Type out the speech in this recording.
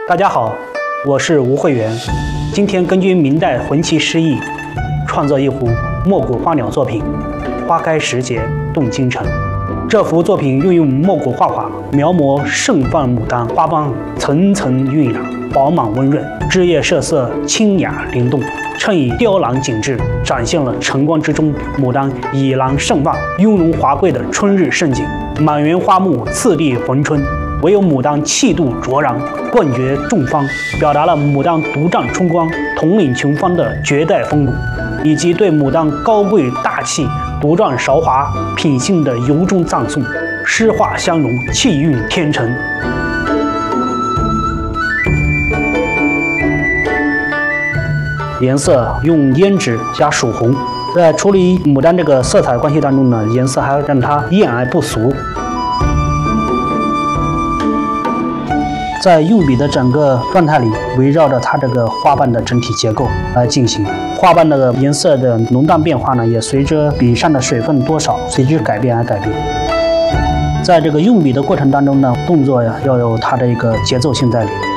大家好，我是吴慧元。今天根据明代魂奇诗意，创作一幅墨骨花鸟作品《花开时节动京城》。这幅作品运用墨骨画法，描摹盛放牡丹，花瓣层层晕染，饱满温润，枝叶色色清雅灵动，衬以雕栏景致，展现了晨光之中牡丹倚栏盛放、雍容华贵的春日盛景。满园花木次第逢春，唯有牡丹气度卓然，冠绝众芳，表达了牡丹独占春光、统领群芳的绝代风骨，以及对牡丹高贵大气、独占韶华品性的由衷赞颂。诗画相融，气韵天成。颜色用胭脂加曙红，在处理牡丹这个色彩关系当中呢，颜色还要让它艳而不俗。在用笔的整个状态里，围绕着它这个花瓣的整体结构来进行。花瓣的颜色的浓淡变化呢，也随着笔上的水分多少随之改变而改变。在这个用笔的过程当中呢，动作呀要有它的一个节奏性在里。